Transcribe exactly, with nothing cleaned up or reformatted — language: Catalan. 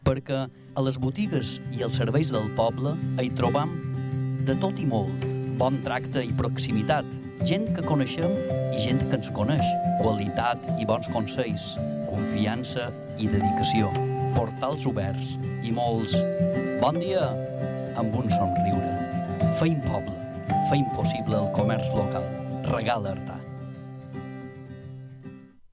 perquè a les botigues i els serveis del poble hi trobam de tot i molt, bon tracte i proximitat, gent que coneixem i gent que ens coneix, qualitat i bons consells, confiança i dedicació, portals oberts i molts bon dia amb un somriure. Feim poble, feim possible el comerç local. Regala Artà.